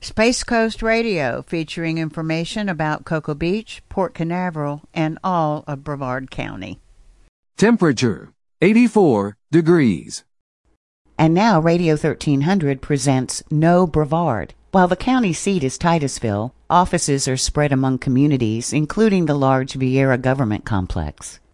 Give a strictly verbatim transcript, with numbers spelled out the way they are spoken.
Space Coast Radio, featuring information about Cocoa Beach, Port Canaveral, and all of Brevard County. Temperature, eighty-four degrees. And now Radio thirteen hundred presents Know Brevard. While the county seat is Titusville, offices are spread among communities, including the large Viera Government Complex.